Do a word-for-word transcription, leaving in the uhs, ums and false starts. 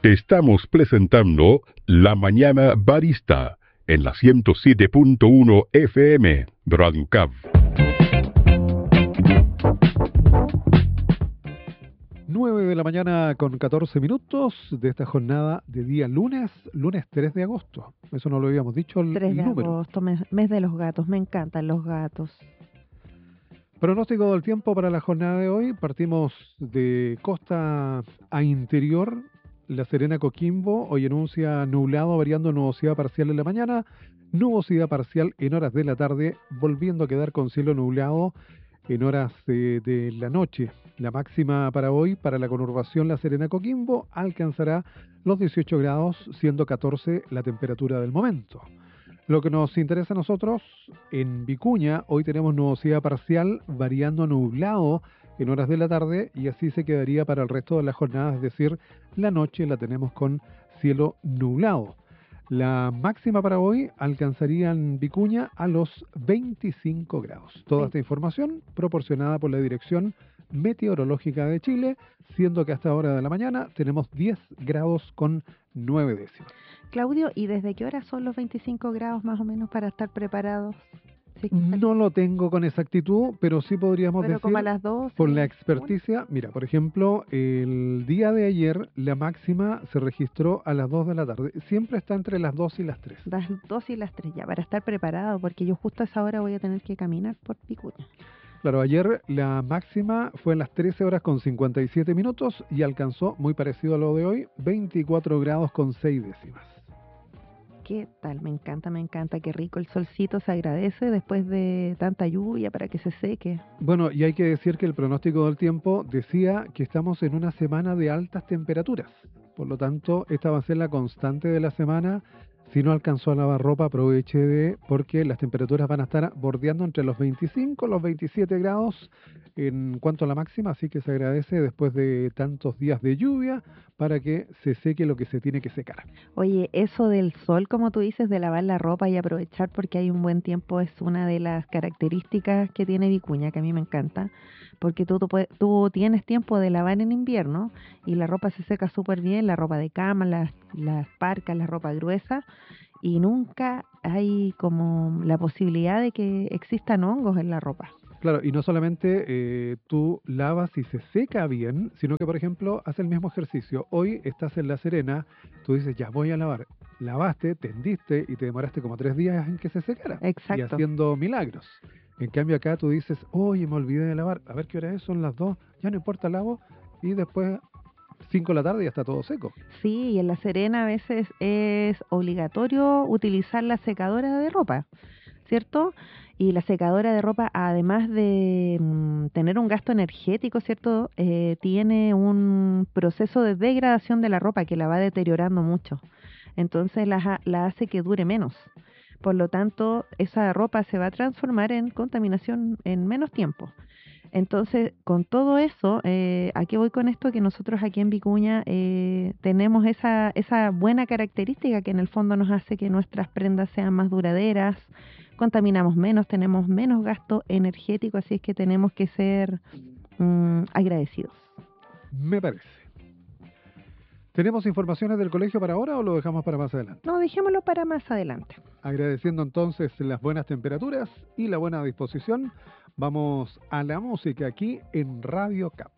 Estamos presentando La Mañana Barista en la ciento siete punto uno F M Brancab. nueve de la mañana con catorce minutos de esta jornada de día lunes, lunes tres de agosto. Eso no lo habíamos dicho el, tres el de número. agosto, mes, mes de los gatos, me encantan los gatos. Pronóstico del tiempo para la jornada de hoy. Partimos de costa a interior. La Serena, Coquimbo hoy anuncia nublado, variando nubosidad parcial en la mañana, nubosidad parcial en horas de la tarde, volviendo a quedar con cielo nublado en horas de, de la noche. La máxima para hoy, para la conurbación La Serena, Coquimbo, alcanzará los dieciocho grados, siendo catorce la temperatura del momento. Lo que nos interesa a nosotros, en Vicuña, hoy tenemos nubosidad parcial, variando nublado en horas de la tarde, y así se quedaría para el resto de la jornada, es decir, la noche la tenemos con cielo nublado. La máxima para hoy alcanzaría en Vicuña a los veinticinco grados. Toda esta información proporcionada por la Dirección Meteorológica de Chile, siendo que hasta ahora de la mañana tenemos diez grados con nueve décimas. Claudio, ¿y desde qué hora son los veinticinco grados más o menos para estar preparados? Sí, no lo tengo con exactitud, pero sí podríamos pero decir, como a las doce, por la experticia, mira, por ejemplo, el día de ayer la máxima se registró a las dos de la tarde. Siempre está entre las dos y las tres. Las dos y las tres ya, para estar preparado, porque yo justo a esa hora voy a tener que caminar por Vicuña. Claro, ayer la máxima fue en las trece horas con cincuenta y siete minutos y alcanzó, muy parecido a lo de hoy, veinticuatro grados con seis décimas. ¿Qué tal? Me encanta, me encanta, qué rico. El solcito se agradece después de tanta lluvia para que se seque. Bueno, y hay que decir que el pronóstico del tiempo decía que estamos en una semana de altas temperaturas. Por lo tanto, esta va a ser la constante de la semana. Si no alcanzó a lavar ropa, aproveche de, porque las temperaturas van a estar bordeando entre los veinticinco y los veintisiete grados en cuanto a la máxima, así que se agradece después de tantos días de lluvia para que se seque lo que se tiene que secar. Oye, eso del sol, como tú dices, de lavar la ropa y aprovechar porque hay un buen tiempo, es una de las características que tiene Vicuña, que a mí me encanta, porque tú, tú, puedes, tú tienes tiempo de lavar en invierno y la ropa se seca súper bien, la ropa de cama, las, las parcas, la ropa gruesa, y nunca hay como la posibilidad de que existan hongos en la ropa. Claro, y no solamente eh, tú lavas y se seca bien, sino que, por ejemplo, hace el mismo ejercicio. Hoy estás en La Serena, tú dices, ya voy a lavar. Lavaste, tendiste y te demoraste como tres días en que se secara. Exacto. Y haciendo milagros. En cambio acá tú dices, oye, me olvidé de lavar. A ver qué hora es, son las dos. Ya no importa, lavo. Y después, cinco de la tarde, ya está todo seco. Sí, y en La Serena a veces es obligatorio utilizar la secadora de ropa, ¿cierto? Y la secadora de ropa, además de mm, tener un gasto energético, ¿cierto? Eh, tiene un proceso de degradación de la ropa que la va deteriorando mucho. Entonces la, la hace que dure menos. Por lo tanto, esa ropa se va a transformar en contaminación en menos tiempo. Entonces, con todo eso, eh, ¿a qué voy con esto? Que nosotros aquí en Vicuña eh, tenemos esa, esa buena característica que en el fondo nos hace que nuestras prendas sean más duraderas, contaminamos menos, tenemos menos gasto energético, así es que tenemos que ser mmm, agradecidos. Me parece. ¿Tenemos informaciones del colegio para ahora o lo dejamos para más adelante? No, dejémoslo para más adelante. Agradeciendo entonces las buenas temperaturas y la buena disposición, vamos a la música aquí en Radio Cap.